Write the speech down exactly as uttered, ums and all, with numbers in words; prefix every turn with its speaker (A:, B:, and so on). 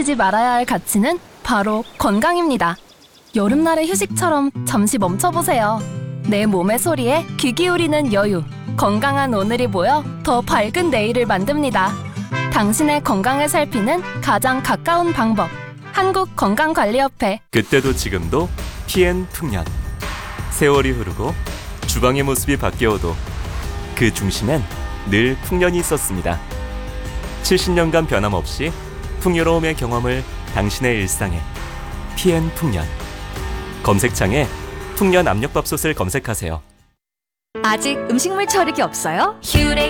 A: 놓치지 말아야 할 가치는 바로 건강입니다. 여름날의 휴식처럼 잠시 멈춰보세요. 내 몸의 소리에 귀 기울이는 여유. 건강한 오늘이 모여 더 밝은 내일을 만듭니다. 당신의 건강을 살피는 가장 가까운 방법. 한국건강관리협회.
B: 그때도 지금도 피엔 풍년. 세월이 흐르고 주방의 모습이 바뀌어도 그 중심엔 늘 풍년이 있었습니다. 칠십 년간 변함없이 풍요로움의 경험을 당신의 일상에. 피엔 풍년. 검색창에 풍년 압력밥솥을 검색하세요.
C: 아직 음식물 처리기 없어요? 휴렉